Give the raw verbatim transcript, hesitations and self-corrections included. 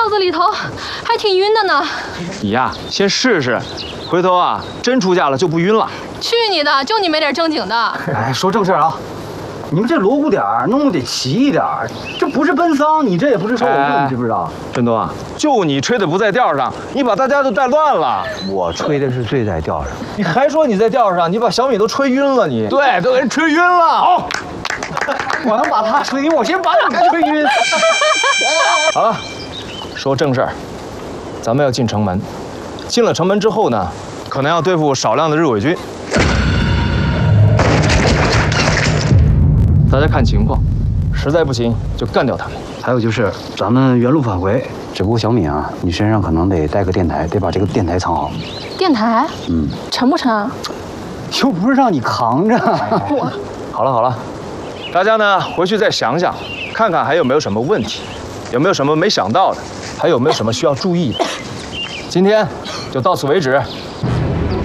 轿子里头还挺晕的呢。 你呀，先试试，回头啊，真出嫁了就不晕了。 去你的！就你没点正经的。 哎，说正事啊，你们这锣鼓点儿弄得得齐一点儿，这不是奔丧，你这也不是烧火棍，你知不知道？ 振东啊，就你吹的不在调上，你把大家都带乱了。 我吹的是最在调上。 你还说你在调上，你把小米都吹晕了，你。对，都给人吹晕了。好， 我能把他吹晕，我先把你给吹晕。 好了，说正事儿，咱们要进城门。进了城门之后呢，可能要对付少量的日伪军。大家看情况，实在不行就干掉他们。 还有就是咱们原路返回，只不过小敏啊，你身上可能得带个电台，得把这个电台藏好。 电台？ 嗯， 沉不沉啊？ 又不是让你扛着。 我。 好了好了，大家呢回去再想想，看看还有没有什么问题，有没有什么没想到的，还有没有什么需要注意的。今天就到此为止，